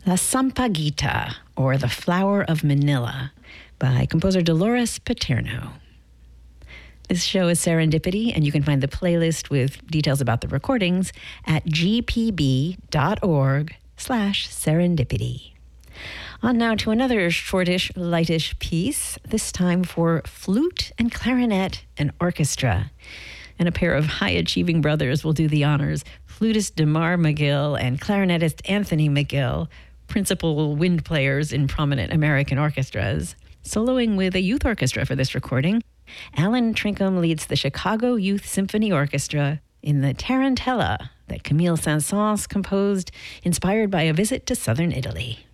La Sampaguita, or The Flower of Manila, by composer Dolores Paterno. This show is Serendipity, and you can find the playlist with details about the recordings at gpb.org/serendipity. On now to another shortish, lightish piece, this time for flute and clarinet and orchestra. And a pair of high-achieving brothers will do the honors. Flutist DeMar McGill and clarinetist Anthony McGill, principal wind players in prominent American orchestras. Soloing with a youth orchestra for this recording, Alan Trinkum leads the Chicago Youth Symphony Orchestra in the Tarantella that Camille Saint-Saëns composed, inspired by a visit to southern Italy.